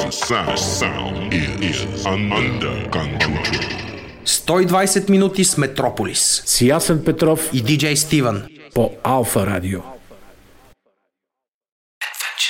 sound is under control. 120 минути с Метрополис. С Ясен Петров и диджей Стивън по Алфа Радио.